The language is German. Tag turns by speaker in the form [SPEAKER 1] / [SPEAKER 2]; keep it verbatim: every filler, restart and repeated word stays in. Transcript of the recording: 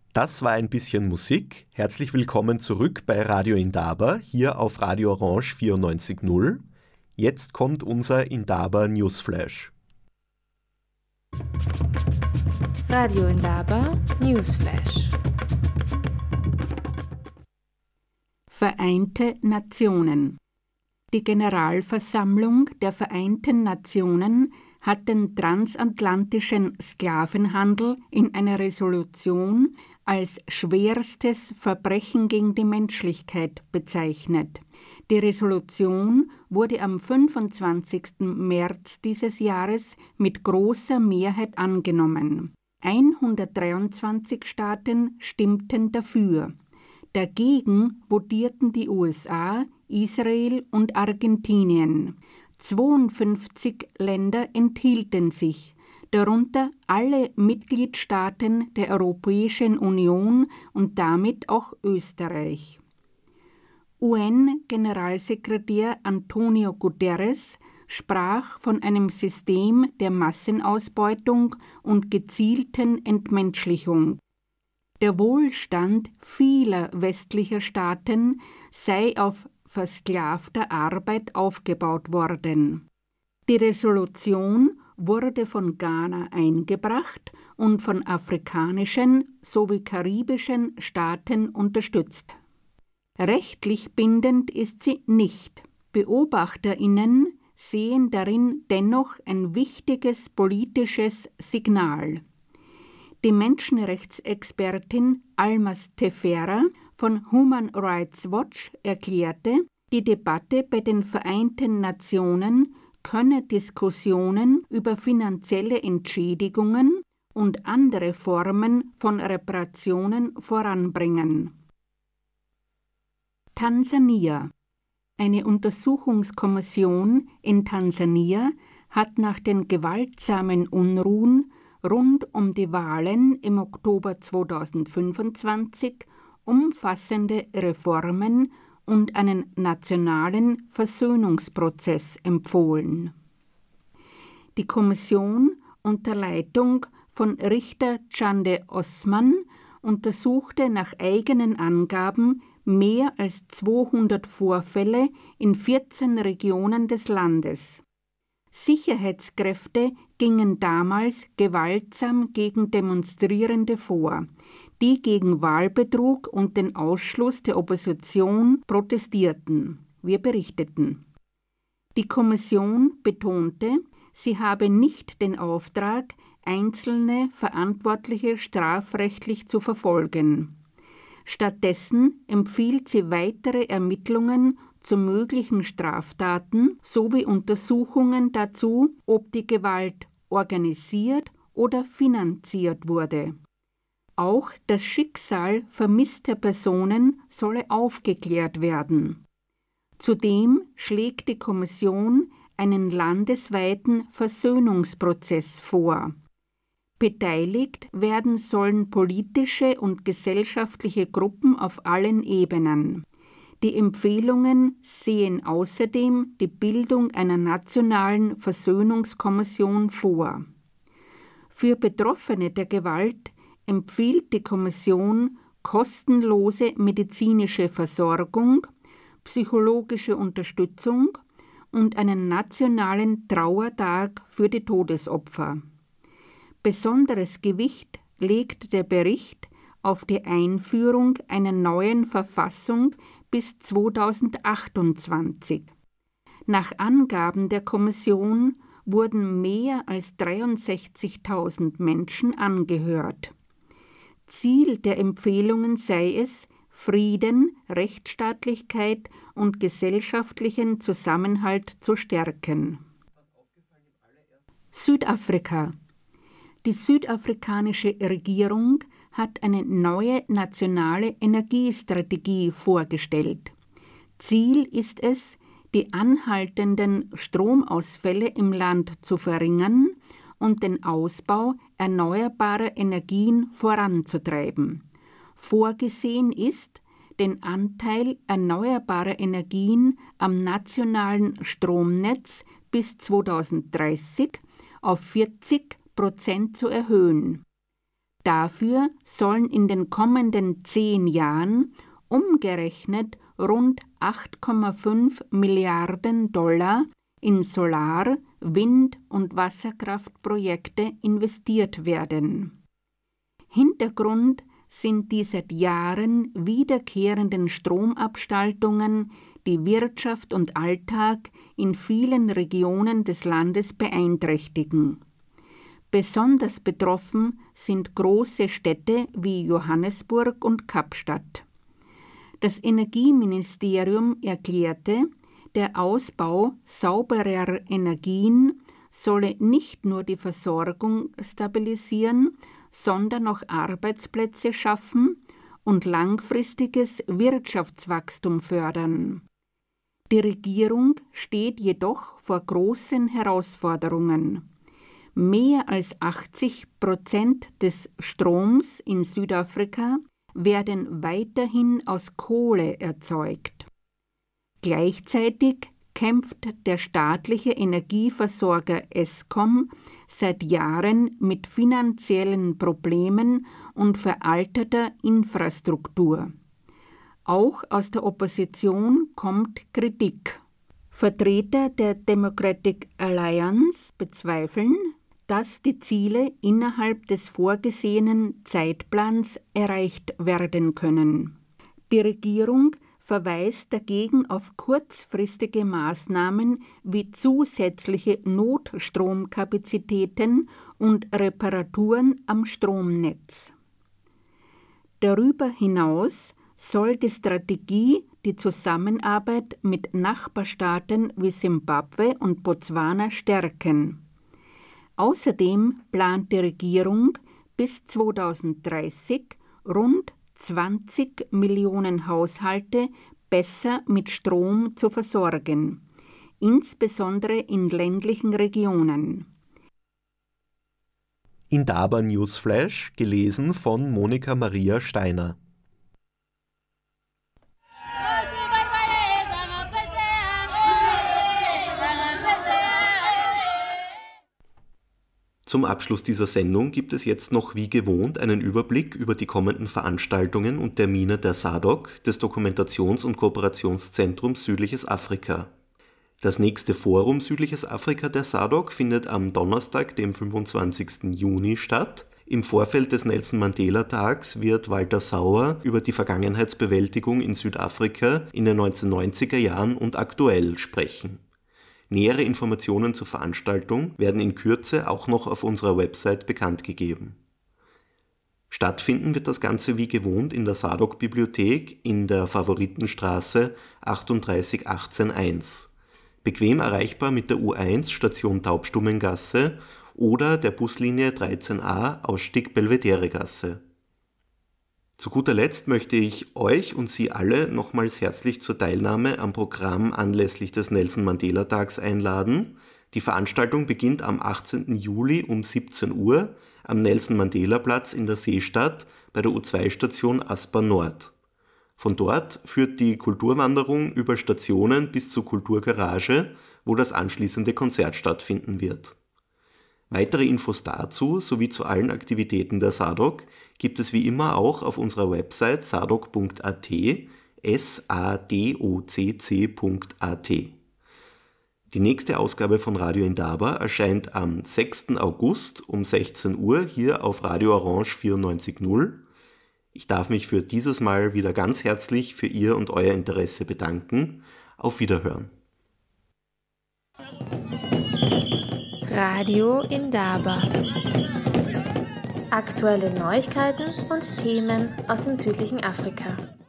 [SPEAKER 1] Das war ein bisschen Musik. Herzlich willkommen zurück bei Radio Indaba, hier auf Radio Orange vierundneunzig Komma null. Jetzt kommt unser Indaba Newsflash.
[SPEAKER 2] Radio Indaba Newsflash.
[SPEAKER 3] Vereinte Nationen. Die Generalversammlung der Vereinten Nationen hat den transatlantischen Sklavenhandel in einer Resolution als schwerstes Verbrechen gegen die Menschlichkeit bezeichnet. Die Resolution wurde am fünfundzwanzigsten März dieses Jahres mit großer Mehrheit angenommen. hundertdreiundzwanzig Staaten stimmten dafür. Dagegen votierten die U S A, Israel und Argentinien. zweiundfünfzig Länder enthielten sich, darunter alle Mitgliedstaaten der Europäischen Union und damit auch Österreich. U N-Generalsekretär Antonio Guterres sprach von einem System der Massenausbeutung und gezielten Entmenschlichung. Der Wohlstand vieler westlicher Staaten sei auf versklavter Arbeit aufgebaut worden. Die Resolution wurde von Ghana eingebracht und von afrikanischen sowie karibischen Staaten unterstützt. Rechtlich bindend ist sie nicht. BeobachterInnen sehen darin dennoch ein wichtiges politisches Signal. Die Menschenrechtsexpertin Almas Tefera von Human Rights Watch erklärte, die Debatte bei den Vereinten Nationen könne Diskussionen über finanzielle Entschädigungen und andere Formen von Reparationen voranbringen. Tansania. Eine Untersuchungskommission in Tansania hat nach den gewaltsamen Unruhen rund um die Wahlen im Oktober zweitausendfünfundzwanzig umfassende Reformen und einen nationalen Versöhnungsprozess empfohlen. Die Kommission unter Leitung von Richter Cande Osman untersuchte nach eigenen Angaben mehr als zweihundert Vorfälle in vierzehn Regionen des Landes. Sicherheitskräfte gingen damals gewaltsam gegen Demonstrierende vor, die gegen Wahlbetrug und den Ausschluss der Opposition protestierten. Wir berichteten. Die Kommission betonte, sie habe nicht den Auftrag, einzelne Verantwortliche strafrechtlich zu verfolgen. Stattdessen empfiehlt sie weitere Ermittlungen zu möglichen Straftaten sowie Untersuchungen dazu, ob die Gewalt organisiert oder finanziert wurde. Auch das Schicksal vermisster Personen solle aufgeklärt werden. Zudem schlägt die Kommission einen landesweiten Versöhnungsprozess vor. Beteiligt werden sollen politische und gesellschaftliche Gruppen auf allen Ebenen. Die Empfehlungen sehen außerdem die Bildung einer nationalen Versöhnungskommission vor. Für Betroffene der Gewalt empfiehlt die Kommission kostenlose medizinische Versorgung, psychologische Unterstützung und einen nationalen Trauertag für die Todesopfer. Besonderes Gewicht legt der Bericht auf die Einführung einer neuen Verfassung bis zweitausendachtundzwanzig. Nach Angaben der Kommission wurden mehr als dreiundsechzigtausend Menschen angehört. Ziel der Empfehlungen sei es, Frieden, Rechtsstaatlichkeit und gesellschaftlichen Zusammenhalt zu stärken. Südafrika. Die südafrikanische Regierung hat eine neue nationale Energiestrategie vorgestellt. Ziel ist es, die anhaltenden Stromausfälle im Land zu verringern und den Ausbau erneuerbarer Energien voranzutreiben. Vorgesehen ist, den Anteil erneuerbarer Energien am nationalen Stromnetz bis zweitausenddreißig auf vierzig Prozent zu erhöhen. Dafür sollen in den kommenden zehn Jahren umgerechnet rund acht Komma fünf Milliarden Dollar in Solar-, Wind- und Wasserkraftprojekte investiert werden. Hintergrund sind die seit Jahren wiederkehrenden Stromabschaltungen, die Wirtschaft und Alltag in vielen Regionen des Landes beeinträchtigen. Besonders betroffen sind große Städte wie Johannesburg und Kapstadt. Das Energieministerium erklärte, der Ausbau sauberer Energien solle nicht nur die Versorgung stabilisieren, sondern auch Arbeitsplätze schaffen und langfristiges Wirtschaftswachstum fördern. Die Regierung steht jedoch vor großen Herausforderungen. Mehr als achtzig Prozent des Stroms in Südafrika werden weiterhin aus Kohle erzeugt. Gleichzeitig kämpft der staatliche Energieversorger Eskom seit Jahren mit finanziellen Problemen und veralteter Infrastruktur. Auch aus der Opposition kommt Kritik. Vertreter der Democratic Alliance bezweifeln, dass die Ziele innerhalb des vorgesehenen Zeitplans erreicht werden können. Die Regierung verweist dagegen auf kurzfristige Maßnahmen wie zusätzliche Notstromkapazitäten und Reparaturen am Stromnetz. Darüber hinaus soll die Strategie die Zusammenarbeit mit Nachbarstaaten wie Simbabwe und Botswana stärken. Außerdem plant die Regierung bis zweitausenddreißig rund zwanzig Millionen Haushalte besser mit Strom zu versorgen, insbesondere in ländlichen Regionen.
[SPEAKER 1] Indaba Newsflash, gelesen von Monika Maria Steiner. Zum Abschluss dieser Sendung gibt es jetzt noch wie gewohnt einen Überblick über die kommenden Veranstaltungen und Termine der SADC, des Dokumentations- und Kooperationszentrums Südliches Afrika. Das nächste Forum Südliches Afrika der SADC findet am Donnerstag, dem fünfundzwanzigsten Juni statt. Im Vorfeld des Nelson-Mandela-Tags wird Walter Sauer über die Vergangenheitsbewältigung in Südafrika in den neunzehnhundertneunziger Jahren und aktuell sprechen. Nähere Informationen zur Veranstaltung werden in Kürze auch noch auf unserer Website bekannt gegeben. Stattfinden wird das Ganze wie gewohnt in der SADC-Bibliothek in der Favoritenstraße achtunddreißig achtzehn eins. Bequem erreichbar mit der U eins Station Taubstummengasse oder der Buslinie dreizehn a Ausstieg Belvederegasse. Zu guter Letzt möchte ich euch und Sie alle nochmals herzlich zur Teilnahme am Programm anlässlich des Nelson-Mandela-Tags einladen. Die Veranstaltung beginnt am achtzehnten Juli um siebzehn Uhr am Nelson-Mandela-Platz in der Seestadt bei der U zwei Station Aspa Nord. Von dort führt die Kulturwanderung über Stationen bis zur Kulturgarage, wo das anschließende Konzert stattfinden wird. Weitere Infos dazu sowie zu allen Aktivitäten der SADC gibt es wie immer auch auf unserer Website sadoc punkt at, s a d o c c punkt a t. Die nächste Ausgabe von Radio Indaba erscheint am sechsten August um sechzehn Uhr hier auf Radio Orange vierundneunzig Komma null. Ich darf mich für dieses Mal wieder ganz herzlich für Ihr und euer Interesse bedanken. Auf Wiederhören.
[SPEAKER 2] Radio Indaba. Aktuelle Neuigkeiten und Themen aus dem südlichen Afrika.